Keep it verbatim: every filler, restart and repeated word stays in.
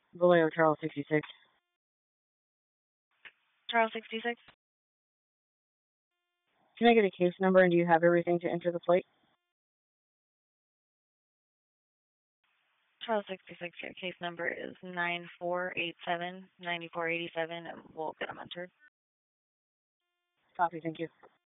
Vallejo, Charles sixty-six. Charles sixty-six. Can I get a case number, and do you have everything to enter the plate? Charles sixty-six, your case number is nine four eight seven, nine four eight seven, and we'll get them entered. Copy, thank you.